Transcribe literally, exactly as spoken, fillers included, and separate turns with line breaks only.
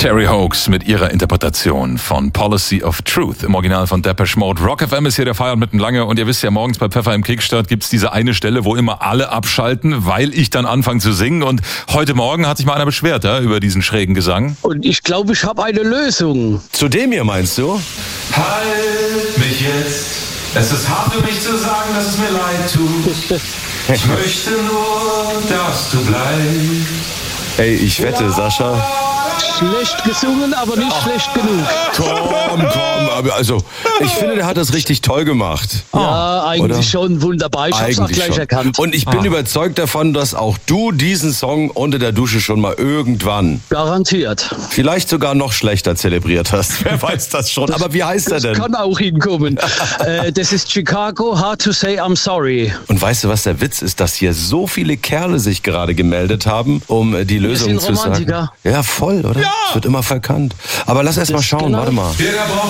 Terry Hoax mit ihrer Interpretation von Policy of Truth im Original von Depeche Mode. Rock F M ist hier der Feierabend mit dem Lange und ihr wisst ja, morgens bei Pfeffer im Kickstart gibt's diese eine Stelle, wo immer alle abschalten, weil ich dann anfange zu singen, und heute Morgen hat sich mal einer beschwert ja, über diesen schrägen Gesang.
Und ich glaube, ich habe eine Lösung.
Zu dem hier meinst du?
Halt mich jetzt. Es ist hart für mich zu sagen, dass es mir leid tut. Ich möchte nur, dass du bleibst.
Ey, ich wette, Sascha.
Schlecht gesungen, aber nicht Ach. schlecht genug.
Komm, komm, aber also, ich finde, der hat das richtig toll gemacht.
Ja, eigentlich
Oder?
schon wunderbar. Ich hab's auch gleich
schon.
erkannt.
Und ich bin ah. überzeugt davon, dass auch du diesen Song unter der Dusche schon mal irgendwann,
garantiert,
vielleicht sogar noch schlechter zelebriert hast. Wer weiß das schon. Das, aber wie heißt er denn?
Das kann auch hinkommen. äh, das ist Chicago, Hard to Say I'm Sorry.
Und weißt du, was der Witz ist? Dass hier so viele Kerle sich gerade gemeldet haben, um die Lösung zu sagen. Ja, voll, oder? Ja. Es wird immer verkannt. Aber lass erst mal schauen, genau. Warte mal.
Jeder braucht